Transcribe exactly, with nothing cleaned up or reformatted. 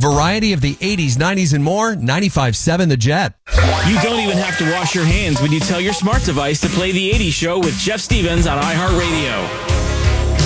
Variety of the eighties, nineties, and more. ninety-five point seven The Jet. You don't even have to wash your hands when you tell your smart device to play The eighties Show with Jeff Stevens on iHeartRadio.